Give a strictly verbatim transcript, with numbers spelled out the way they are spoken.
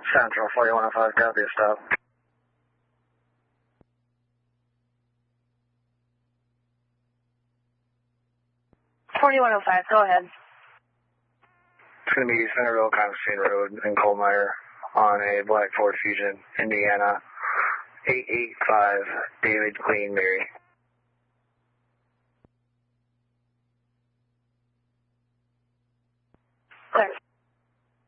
Central forty-one oh five, copy, stop. forty-one oh five, go ahead. It's going to be Centerville, Constantine Road in Colmeyer on a Black Ford Fusion, Indiana, eight eight five, David Queen Mary. Thanks.